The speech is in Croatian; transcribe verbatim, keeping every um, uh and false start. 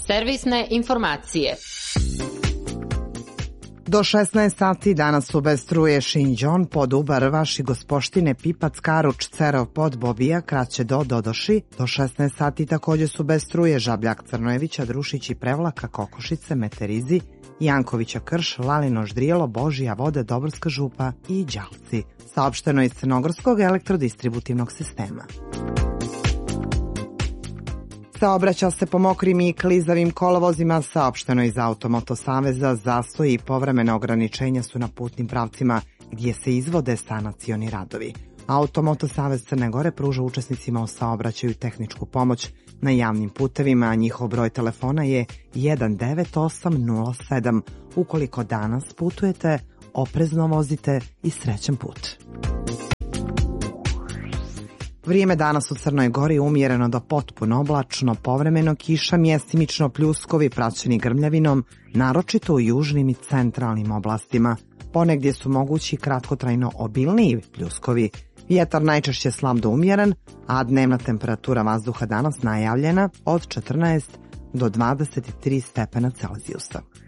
Servisne informacije. Do šesnaest sati danas su bez struje Šinđon, Poduba, Rvaš i Gospoštine, Pipac, Karuč, Cerov, Pod, Bobija, Kraće do Dodoši. Do šesnaest sati također su bez struje Žabljak, Crnojevića, Drušić i Prevlaka, Kokošice, Meterizi, Jankovića, Krš, Lalino, Ždrijelo, Božija, Vode, Dobrska župa i Đalci. Saopšteno iz Crnogorskog elektrodistributivnog sistema. Saobraća se po mokrim i klizavim kolovozima, saopšteno iz Automoto Saveza, zastoji i povremena ograničenja su na putnim pravcima gdje se izvode sanacioni radovi. Automoto Savez Crne Gore pruža učesnicima u saobraćaju tehničku pomoć na javnim putevima, a njihov broj telefona je jedan devet osam nula sedam. Ukoliko danas putujete, oprezno vozite i srećan put. Vrijeme danas u Crnoj Gori umjereno do potpuno oblačno, povremeno kiša, mjestimično pljuskovi praćeni grmljavinom, naročito u južnim i centralnim oblastima. Ponegdje su mogući kratkotrajno obilniji pljuskovi. Vjetar najčešće slab do umjeren, a dnevna temperatura vazduha danas najavljena od četrnaest do dvadeset tri stepena Celzijusa.